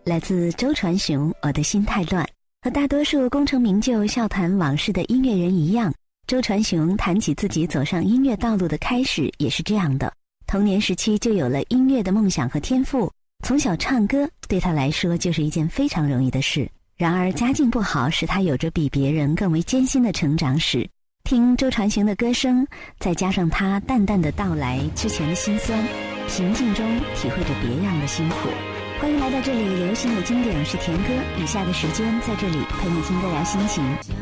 来自周传雄，我的心太乱。和大多数功成名就、笑谈往事的音乐人一样，周传雄谈起自己走上音乐道路的开始也是这样的。童年时期就有了音乐的梦想和天赋，从小唱歌对他来说就是一件非常容易的事。然而家境不好使他有着比别人更为艰辛的成长史。听周传雄的歌声，再加上他淡淡的道来之前的辛酸，平静中体会着别样的辛苦。欢迎来到这里，流行与经典，我是田哥。以下的时间在这里陪你听歌聊心情。